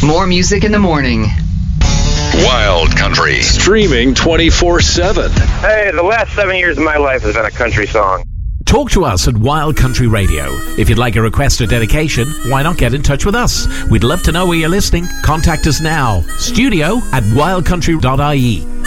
More music in the morning. Wild Country. Streaming 24/7. Hey, the last 7 years of my life has been a country song. Talk to us at Wild Country Radio. If you'd like a request or dedication, why not get in touch with us? We'd love to know where you're listening. Contact us now. Studio@wildcountry.ie.